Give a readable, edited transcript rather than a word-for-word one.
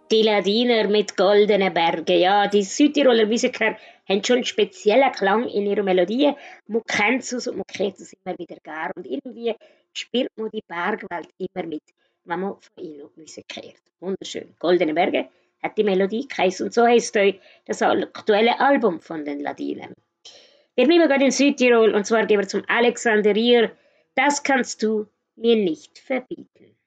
Die Ladiner mit goldenen Bergen. Ja, die Südtiroler Musiker haben schon einen speziellen Klang in ihrer Melodie. Man kennt es und man kennt es immer wieder gern. Und irgendwie spürt man die Bergwelt immer mit, wenn man von ihnen Musik hört. Wunderschön. Goldene Berge hat die Melodie geheißen. Und so heißt auch das aktuelle Album von den Ladinern. Wir bleiben gerade in Südtirol und zwar gehen wir zum Alexanderier. Das kannst du mir nicht verbieten.